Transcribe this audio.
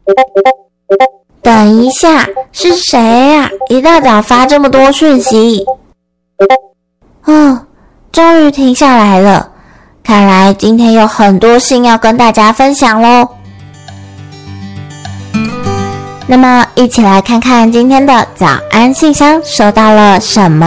等一下，是谁呀？一大早发这么多讯息。终于停下来了，看来今天有很多信要跟大家分享咯。那么一起来看看今天的早安信箱收到了什么